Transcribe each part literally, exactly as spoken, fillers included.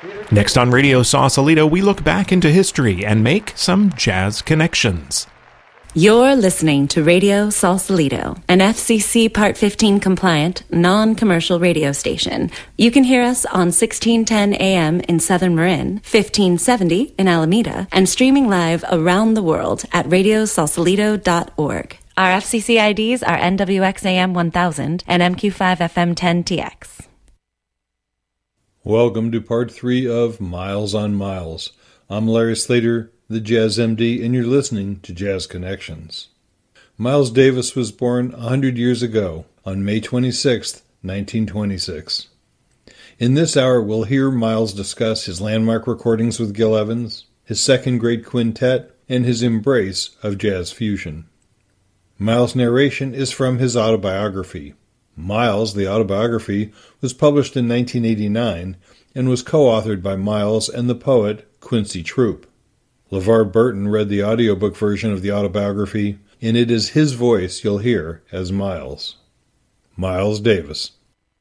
Next on Radio Sausalito, we look back into history and make some jazz connections. You're listening to Radio Sausalito, an F C C Part fifteen compliant, non-commercial radio station. You can hear us on sixteen ten A M in Southern Marin, fifteen seventy in Alameda, and streaming live around the world at radio sausalito dot org. Our F C C I Ds are N W X A M one thousand and M Q five F M ten T X. Welcome to part three of Miles on Miles. I'm Larry Slater, the Jazz M D, and you're listening to Jazz Connections. Miles Davis was born one hundred years ago on May twenty-sixth, nineteen twenty-six. In this hour, we'll hear Miles discuss his landmark recordings with Gil Evans, his second great quintet, and his embrace of jazz fusion. Miles' narration is from his autobiography. Miles, the autobiography, was published in nineteen eighty-nine and was co-authored by Miles and the poet Quincy Troupe. LeVar Burton read the audiobook version of the autobiography, and it is his voice you'll hear as Miles. Miles Davis.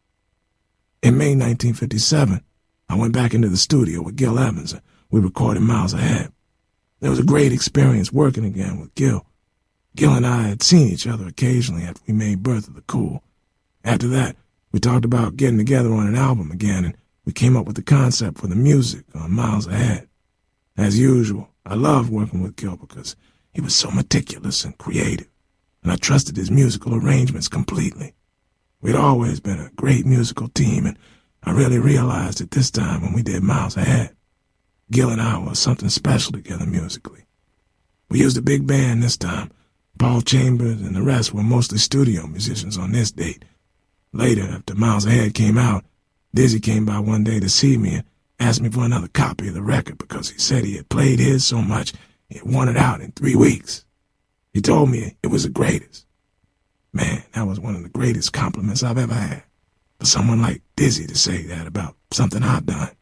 In May nineteen fifty-seven, I went back into the studio with Gil Evans and we recorded Miles Ahead. It was a great experience working again with Gil. Gil and I had seen each other occasionally after we made Birth of the Cool. After that, we talked about getting together on an album again, and we came up with the concept for the music on Miles Ahead. As usual, I loved working with Gil because he was so meticulous and creative, and I trusted his musical arrangements completely. We'd always been a great musical team, and I really realized it this time when we did Miles Ahead. Gil and I were something special together musically. We used a big band this time. Paul Chambers and the rest were mostly studio musicians on this date. Later, after Miles Ahead came out, Dizzy came by one day to see me and asked me for another copy of the record because he said he had played his so much he had worn it out in three weeks. He told me it was the greatest. Man, that was one of the greatest compliments I've ever had. For someone like Dizzy to say that about something I've done.